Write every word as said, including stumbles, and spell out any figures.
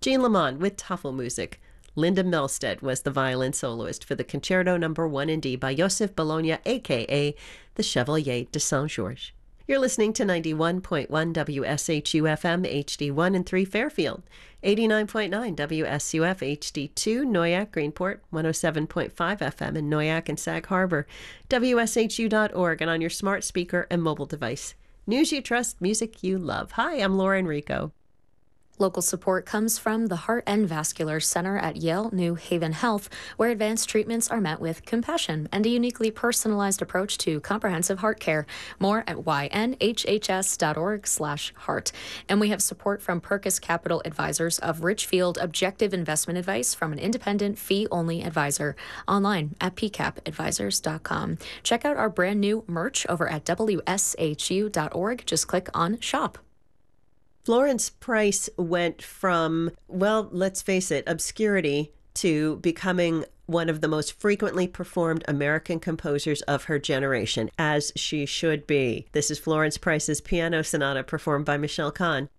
Jean Lamont with Tafelmusik. Linda Melstead was the violin soloist for the Concerto Number one in D by Joseph Bologna, a k a the Chevalier de Saint-Georges. You're listening to ninety-one point one W S H U F M H D one and three Fairfield, eighty-nine point nine W S U F H D two Noyak Greenport, one oh seven point five F M in Noyak and Sag Harbor, W S H U dot org, and on your smart speaker and mobile device. News you trust, music you love. Hi, I'm Laura Enrico. Local support comes from the Heart and Vascular Center at Yale New Haven Health, where advanced treatments are met with compassion and a uniquely personalized approach to comprehensive heart care. More at y n h h s dot org slash heart. And we have support from Perkis Capital Advisors of Richfield, objective investment advice from an independent fee-only advisor. Online at p cap advisors dot com. Check out our brand new merch over at w s h u dot org. Just click on shop. Florence Price went from, well, let's face it, obscurity to becoming one of the most frequently performed American composers of her generation, as she should be. This is Florence Price's Piano Sonata performed by Michelle Kahn.